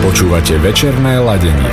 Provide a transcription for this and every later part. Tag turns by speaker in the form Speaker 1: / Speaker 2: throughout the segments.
Speaker 1: Počúvate večerné ladenie.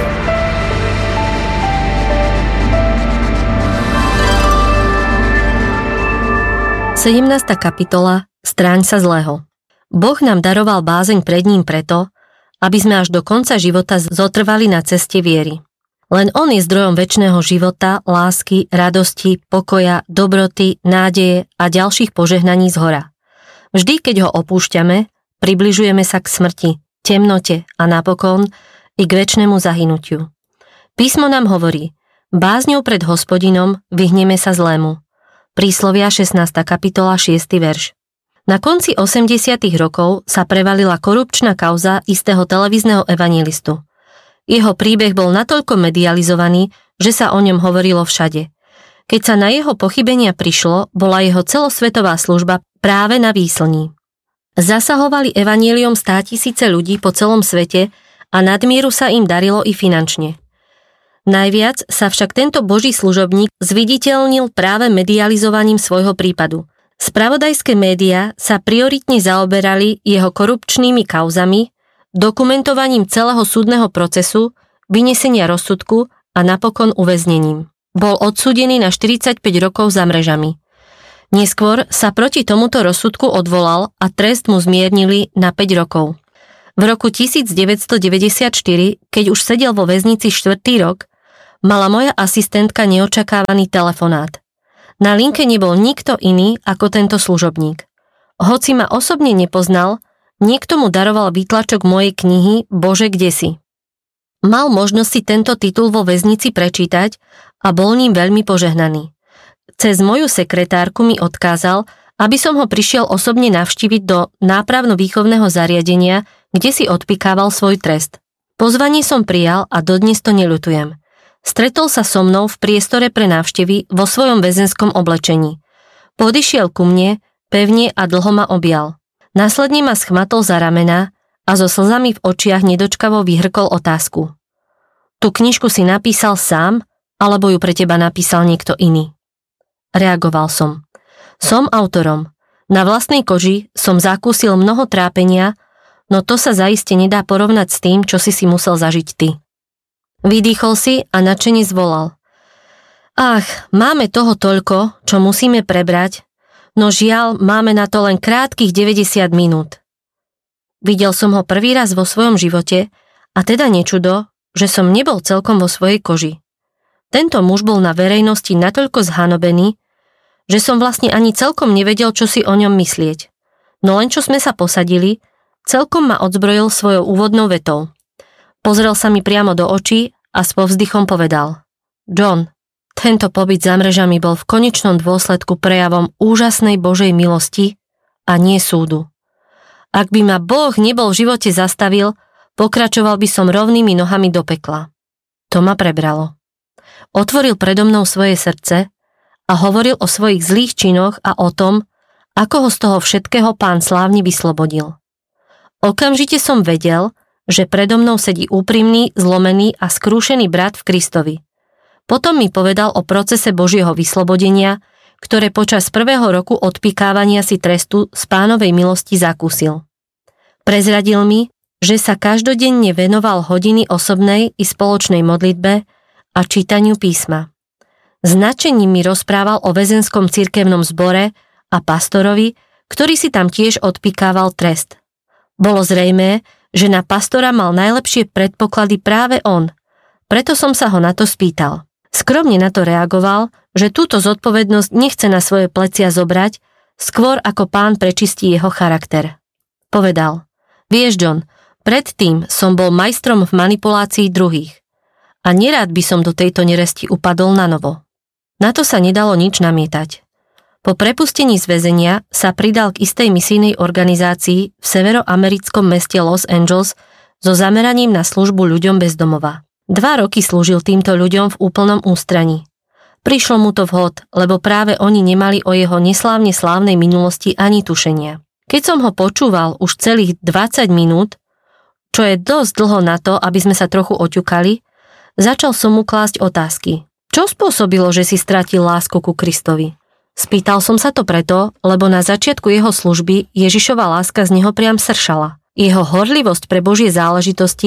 Speaker 2: Sedemnásta kapitola. Stráň sa zlého. Boh nám daroval bázeň pred ním preto, aby sme až do konca života zotrvali na ceste viery. Len on je zdrojom večného života, lásky, radosti, pokoja, dobroty, nádeje a ďalších požehnaní zhora. Vždy, keď ho opúšťame, približujeme sa k smrti, temnote a napokon i k večnému zahynutiu. Písmo nám hovorí: bázňou pred Hospodinom vyhneme sa zlému. Príslovia 16. kapitola 6. verš. Na konci 80. rokov sa prevalila korupčná kauza istého televízneho evanjelistu. Jeho príbeh bol natoľko medializovaný, že sa o ňom hovorilo všade. Keď sa na jeho pochybenia prišlo, bola jeho celosvetová služba práve na výslní. Zasahovali evanjeliom 100 000 ľudí po celom svete a nadmieru sa im darilo i finančne. Najviac sa však tento boží služobník zviditeľnil práve medializovaním svojho prípadu. Spravodajské médiá sa prioritne zaoberali jeho korupčnými kauzami, dokumentovaním celého súdneho procesu, vynesenia rozsudku a napokon uväznením. Bol odsúdený na 45 rokov za mrežami. Neskôr sa proti tomuto rozsudku odvolal a trest mu zmiernili na 5 rokov. V roku 1994, keď už sedel vo väznici 4. rok, mala moja asistentka neočakávaný telefonát. Na linke nebol nikto iný ako tento služobník. Hoci ma osobne nepoznal, niekto mu daroval výtlačok mojej knihy Bože, kdesi. Mal možnosť si tento titul vo väznici prečítať a bol ním veľmi požehnaný. Cez moju sekretárku mi odkázal, aby som ho prišiel osobne navštíviť do nápravno-výchovného zariadenia, kde si odpikával svoj trest. Pozvanie som prijal a dodnes to neľutujem. Stretol sa so mnou v priestore pre návštevy vo svojom väzenskom oblečení. Podišiel ku mne, pevne a dlho ma objal. Následne ma schmatol za ramená a so slzami v očiach nedočkavo vyhrkol otázku. Tú knižku si napísal sám, alebo ju pre teba napísal niekto iný? Reagoval som. Som autorom. Na vlastnej koži som zakúsil mnoho trápenia, no to sa zaiste nedá porovnať s tým, čo si musel zažiť ty. Vydýchol si a nadšene zvolal. Ach, máme toho toľko, čo musíme prebrať, no žiaľ, máme na to len krátkych 90 minút. Videl som ho prvý raz vo svojom živote a teda nečudo, že som nebol celkom vo svojej koži. Tento muž bol na verejnosti natoľko zhanobený, že som vlastne ani celkom nevedel, čo si o ňom myslieť. No len čo sme sa posadili, celkom ma odzbrojil svojou úvodnou vetou. Pozrel sa mi priamo do očí a s povzdychom povedal: John, tento pobyt za mrežami bol v konečnom dôsledku prejavom úžasnej Božej milosti a nie súdu. Ak by ma Boh nebol v živote zastavil, pokračoval by som rovnými nohami do pekla. To ma prebralo. Otvoril predo mnou svoje srdce a hovoril o svojich zlých činoch a o tom, ako ho z toho všetkého Pán slávne vyslobodil. Okamžite som vedel, že predo mnou sedí úprimný, zlomený a skrúšený brat v Kristovi. Potom mi povedal o procese Božieho vyslobodenia, ktoré počas 1. roku odpikávania si trestu z Pánovej milosti zakúsil. Prezradil mi, že sa každodenne venoval hodiny osobnej i spoločnej modlitbe a čítaniu písma. Značením mi rozprával o väzenskom cirkevnom zbore a pastorovi, ktorý si tam tiež odpikával trest. Bolo zrejmé, že na pastora mal najlepšie predpoklady práve on, preto som sa ho na to spýtal. Skromne na to reagoval, že túto zodpovednosť nechce na svoje plecia zobrať, skôr ako Pán prečistí jeho charakter. Povedal: vieš, John, predtým som bol majstrom v manipulácii druhých a nerád by som do tejto neresti upadol na novo. Na to sa nedalo nič namietať. Po prepustení z väzenia sa pridal k istej misijnej organizácii v severoamerickom meste Los Angeles so zameraním na službu ľuďom bez domova. 2 roky slúžil týmto ľuďom v úplnom ústraní. Prišlo mu to vhod, lebo práve oni nemali o jeho neslávne slávnej minulosti ani tušenia. Keď som ho počúval už celých 20 minút, čo je dosť dlho na to, aby sme sa trochu oťukali, začal som mu klásť otázky. Čo spôsobilo, že si stratil lásku ku Kristovi? Spýtal som sa to preto, lebo na začiatku jeho služby Ježišova láska z neho priam sršala. Jeho horlivosť pre Božie záležitosti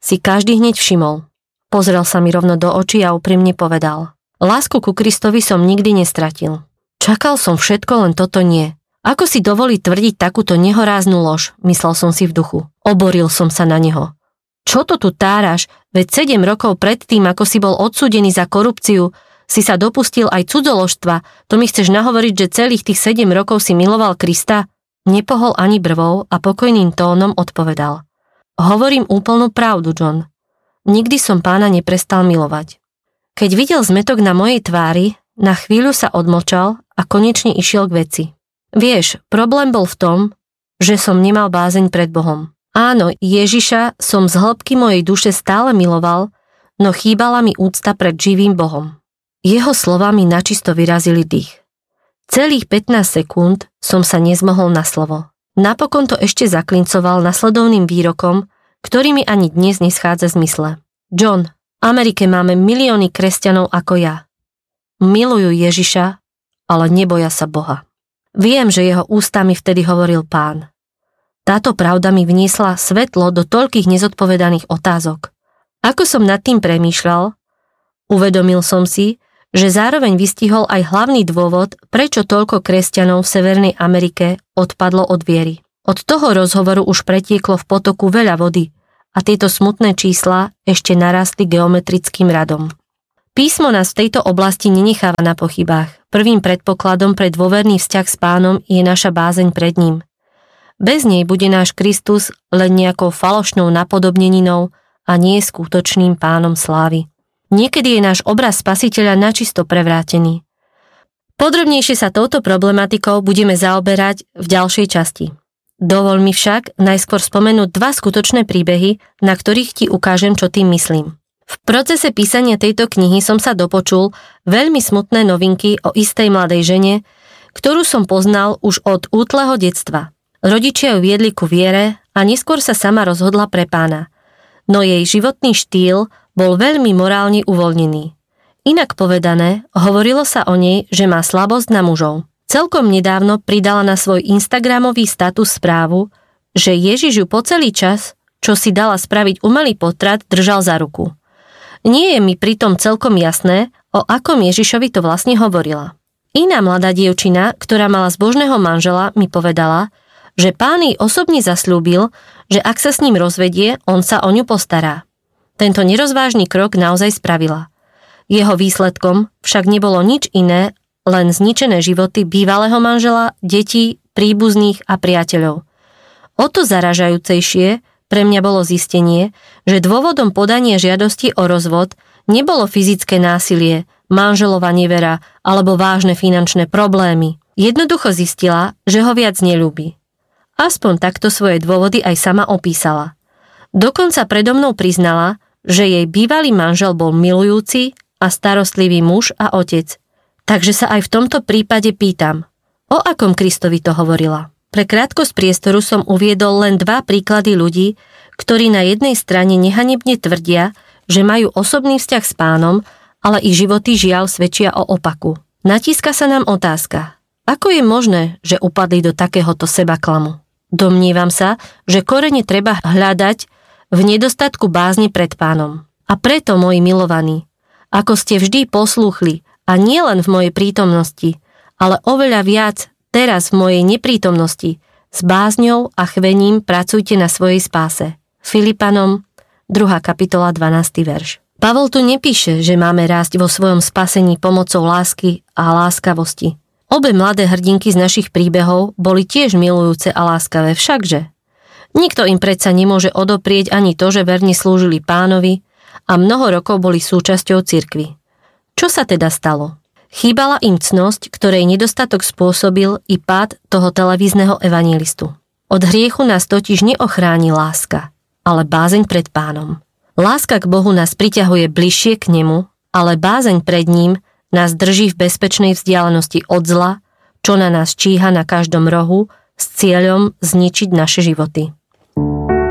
Speaker 2: si každý hneď všimol. Pozrel sa mi rovno do očí a úprimne povedal: lásku ku Kristovi som nikdy nestratil. Čakal som všetko, len toto nie. Ako si dovolí tvrdiť takúto nehoráznu lož, myslel som si v duchu. Oboril som sa na neho. Čo to tu táraš? Veď 7 rokov predtým, ako si bol odsúdený za korupciu, si sa dopustil aj cudzoložstva. To mi chceš nahovoriť, že celých tých 7 rokov si miloval Krista? Nepohol ani brvou a pokojným tónom odpovedal: hovorím úplnú pravdu, John. Nikdy som Pána neprestal milovať. Keď videl zmätok na mojej tvári, na chvíľu sa odmlčal a konečne išiel k veci. Vieš, problém bol v tom, že som nemal bázeň pred Bohom. Áno, Ježiša som z hĺbky mojej duše stále miloval, no chýbala mi úcta pred živým Bohom. Jeho slová mi načisto vyrazili dých. Celých 15 sekúnd som sa nezmohol na slovo. Napokon to ešte zaklincoval nasledovným výrokom, ktorý mi ani dnes neschádza z mysle. John, v Amerike máme milióny kresťanov ako ja. Milujú Ježiša, ale neboja sa Boha. Viem, že jeho ústami vtedy hovoril Pán. Táto pravda mi vniesla svetlo do toľkých nezodpovedaných otázok. Ako som nad tým premýšľal, uvedomil som si, že zároveň vystihol aj hlavný dôvod, prečo toľko kresťanov v Severnej Amerike odpadlo od viery. Od toho rozhovoru už pretieklo v potoku veľa vody a tieto smutné čísla ešte narastli geometrickým radom. Písmo nás v tejto oblasti nenecháva na pochybách. Prvým predpokladom pre dôverný vzťah s Pánom je naša bázeň pred ním. Bez nej bude náš Kristus len nejakou falošnou napodobneninou a nie skutočným Pánom slávy. Niekedy je náš obraz Spasiteľa načisto prevrátený. Podrobnejšie sa touto problematikou budeme zaoberať v ďalšej časti. Dovol mi však najskôr spomenúť 2 skutočné príbehy, na ktorých ti ukážem, čo tým myslím. V procese písania tejto knihy som sa dopočul veľmi smutné novinky o istej mladej žene, ktorú som poznal už od útleho detstva. Rodičia ju viedli ku viere a neskôr sa sama rozhodla pre Pána. No jej životný štýl bol veľmi morálne uvoľnený. Inak povedané, hovorilo sa o nej, že má slabosť na mužov. Celkom nedávno pridala na svoj instagramový status správu, že Ježiš ju po celý čas, čo si dala spraviť umelý potrat, držal za ruku. Nie je mi pritom celkom jasné, o akom Ježišovi to vlastne hovorila. Iná mladá dievčina, ktorá mala zbožného manžela, mi povedala, že Pán jej osobne zasľúbil, že ak sa s ním rozvedie, on sa o ňu postará. Tento nerozvážny krok naozaj spravila. Jeho výsledkom však nebolo nič iné, len zničené životy bývalého manžela, detí, príbuzných a priateľov. O to zaražajúcejšie pre mňa bolo zistenie, že dôvodom podania žiadosti o rozvod nebolo fyzické násilie, manželova nevera alebo vážne finančné problémy. Jednoducho zistila, že ho viac neľúbi. Aspoň takto svoje dôvody aj sama opísala. Dokonca predo mnou priznala, že jej bývalý manžel bol milujúci a starostlivý muž a otec. Takže sa aj v tomto prípade pýtam, o akom Kristovi to hovorila? Pre krátkosť priestoru som uviedol len 2 príklady ľudí, ktorí na jednej strane nehanebne tvrdia, že majú osobný vzťah s Pánom, ale ich životy žiaľ svedčia o opaku. Natíska sa nám otázka, ako je možné, že upadli do takéhoto sebaklamu? Domnievam sa, že korene treba hľadať v nedostatku bázne pred Pánom. A preto, moji milovaní, ako ste vždy poslúchli, a nie len v mojej prítomnosti, ale oveľa viac teraz v mojej neprítomnosti, s bázňou a chvením pracujte na svojej spáse. Filipanom, 2. kapitola, 12. verš. Pavol tu nepíše, že máme rásť vo svojom spasení pomocou lásky a láskavosti. Obe mladé hrdinky z našich príbehov boli tiež milujúce a láskavé, všakže. Nikto im predsa nemôže odoprieť ani to, že verne slúžili Pánovi a mnoho rokov boli súčasťou cirkvi. Čo sa teda stalo? Chýbala im cnosť, ktorej nedostatok spôsobil i pád toho televízneho evanjelistu. Od hriechu nás totiž neochráni láska, ale bázeň pred Pánom. Láska k Bohu nás priťahuje bližšie k nemu, ale bázeň pred ním nás drží v bezpečnej vzdialenosti od zla, čo na nás číha na každom rohu s cieľom zničiť naše životy.